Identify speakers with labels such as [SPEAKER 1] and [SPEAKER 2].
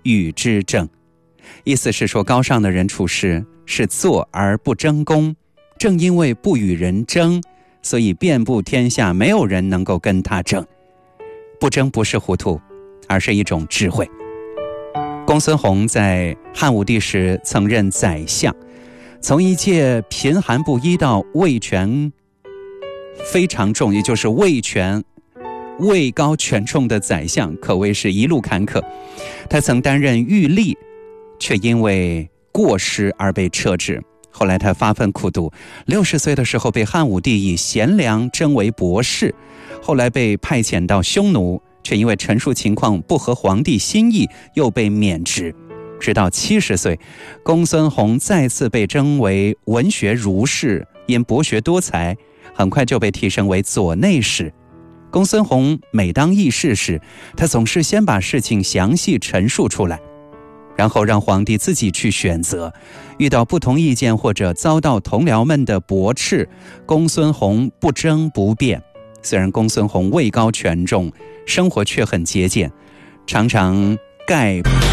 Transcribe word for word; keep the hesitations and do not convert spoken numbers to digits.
[SPEAKER 1] 与之争。意思是说，高尚的人处事是做而不争功，正因为不与人争，所以遍布天下没有人能够跟他争。不争不是糊涂，而是一种智慧。公孙弘在汉武帝时曾任宰相，从一介贫寒不衣到位权非常重，也就是位权位高权重的宰相，可谓是一路坎坷。他曾担任御吏，却因为过失而被撤职。后来他发愤苦读，六十岁的时候被汉武帝以贤良征为博士，后来被派遣到匈奴，却因为陈述情况不合皇帝心意，又被免职。直到七十岁，公孙弘再次被征为文学儒士，因博学多才，很快就被提升为左内史。公孙弘每当议事时，他总是先把事情详细陈述出来，然后让皇帝自己去选择。遇到不同意见或者遭到同僚们的驳斥，公孙弘不争不辩。虽然公孙弘位高权重，生活却很节俭，常常盖